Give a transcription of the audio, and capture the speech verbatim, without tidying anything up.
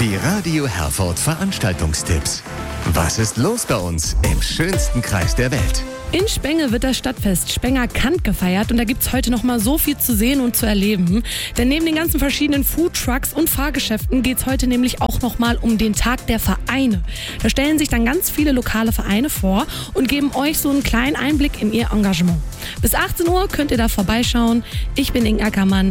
Die Radio Herford Veranstaltungstipps. Was ist los bei uns im schönsten Kreis der Welt? In Spenge wird das Stadtfest Spenger Kant gefeiert und da gibt's heute noch mal so viel zu sehen und zu erleben. Denn neben den ganzen verschiedenen Foodtrucks und Fahrgeschäften geht's heute nämlich auch noch mal um den Tag der Vereine. Da stellen sich dann ganz viele lokale Vereine vor und geben euch so einen kleinen Einblick in ihr Engagement. Bis achtzehn Uhr könnt ihr da vorbeischauen. Ich bin Inga Ackermann.